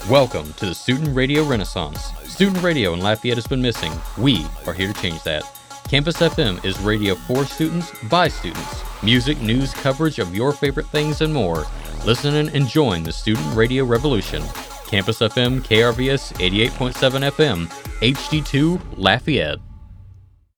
Welcome to the Student Radio Renaissance. Student radio in Lafayette has been missing. We are here to change that. Campus FM is radio for students, by students. Music, news, coverage of your favorite things, and more. Listen and join the student radio revolution. Campus FM, KRVS 88.7 FM, HD2, Lafayette.